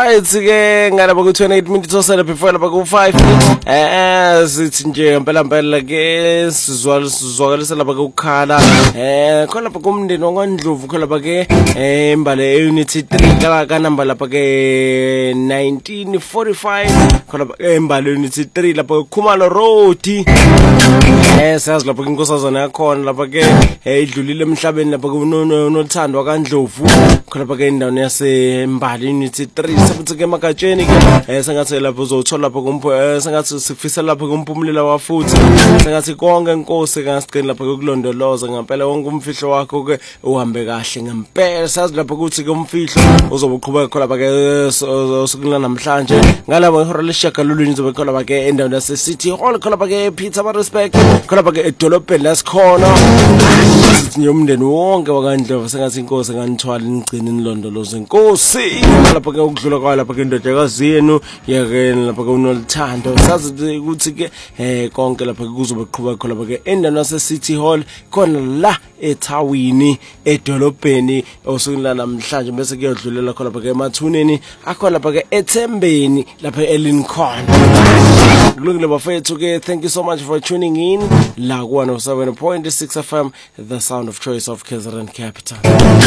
Alright ke ngalapha ku 28 minutes osele before lapha ku 5 sithi nje ngempela ke sizwakalisa lapha ukukhala khona lapha kumndeni wakwaNdlovu khona lapha ke imbali unity 3 ka number lapha ke 1945 khona lapha imbali unity 3 lapha Khumalo Road sazi lapha inkosazana yakhona lapha ke idlulile emhlabeni lapha kunothando kaNdlovu khona lapha ke indawo yasembali unity 3 sabuthi ke emakatsheni ke sengathi lapho uzothola lapha sengathi sifisa lapha kumpumulela wafuthi sengathi konke inkosi kaSigcini lapha kulondoloza ngempela wonke umfihlo wakho ke uhambe kahle ngempela sazi lapha ukuthi ke umfihlo uzobuqhubeka khona lapha ke sokulana namhlanje ngalabo ihora leshagalolunye uzobe khona lapha ke endaweni yase City Hall khona lapha ke Peter Respect khona lapha ke edolobheni lasikhona sithi nje umndeni wonke wakaNdlovu sengathi inkosi nganithwala ingcini inilondoloza inkosi lapha ke ukudlula kwalapha ke indodakazi yenu yake lapha ke unothando sazi ukuthi ke konke lapha kuzobe kuqhubeka khona lapha ke endaweni yase City Hall khona la eThawini edolobheni osukwini namhlanje bese kuyodlulela khona lapha ke emathuneni akhona lapha ke eThembeni lapha eLincoln. Kulungile bafethu ke, thank you so much for tuning in la ku 107.6 FM, the sound of choice of KZN Capital.